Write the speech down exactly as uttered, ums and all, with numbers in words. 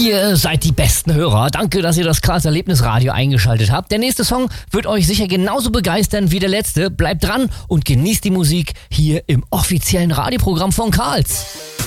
Ihr seid die besten Hörer. Danke, dass ihr das Karls Erlebnisradio eingeschaltet habt. Der nächste Song wird euch sicher genauso begeistern wie der letzte. Bleibt dran und genießt die Musik hier im offiziellen Radioprogramm von Karls.